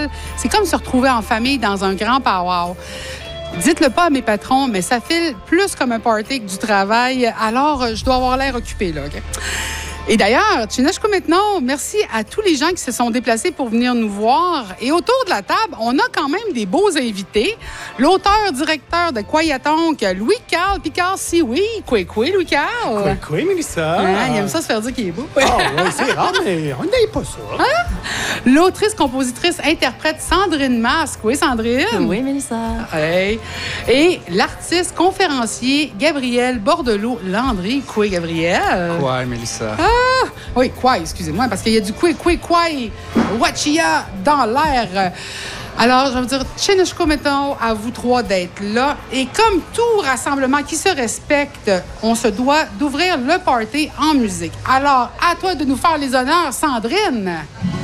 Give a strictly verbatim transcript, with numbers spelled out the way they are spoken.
Montréal, c'est comme se retrouver en famille dans un grand powwow. Dites-le pas à mes patrons, mais ça file plus comme un party que du travail, alors je dois avoir l'air occupé, là. Okay? Et d'ailleurs, Chineshko maintenant, merci à tous les gens qui se sont déplacés pour venir nous voir. Et autour de la table, on a quand même des beaux invités. L'auteur-directeur de Kwayatonk, Louis-Carl Picard-Sioui. Quoi, quoi, Louis-Carl? Quoi, quoi, Mélissa? Hein, il aime ça se faire dire qu'il est beau. Ah oui, c'est rare, mais on n'aime pas ça. Hein? L'autrice, compositrice, interprète Sandrine Masque. Oui, Sandrine? Oui, Mélissa. Hey. Et l'artiste conférencier Gabriel Bordelot-Landry. Quoi, Gabriel? Quoi, Mélissa? Ah! Oui, quoi, excusez-moi, parce qu'il y a du quoi, quoi, quoi, Wachia dans l'air. Alors, je veux dire, Chineshko maintenant, à vous trois d'être là. Et comme tout rassemblement qui se respecte, on se doit d'ouvrir le party en musique. Alors, à toi de nous faire les honneurs, Sandrine.